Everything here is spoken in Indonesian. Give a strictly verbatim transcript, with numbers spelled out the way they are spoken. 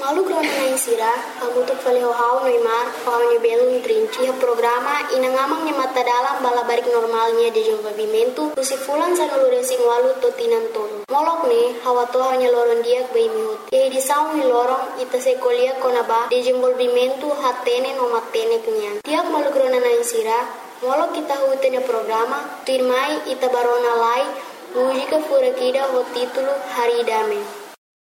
Malu krona na insira, hamutuk faleho hao noimar, hao ni belum trinci, programa inangamang ni mata dalam balabarik normalnya de desenvolvimento, usifulan sa naluresi walu totinan tolo. Molok ne, hawa toha nya loron diak bay mihut. E di saung ni lorong, ita se kolia konaba, desenvolvimento hatene no matene kenyan. Tiak malu krona na insira, molok kita hutene programa, tuirmai ita barona lai, mujika furakida ho titulo Hari Dame.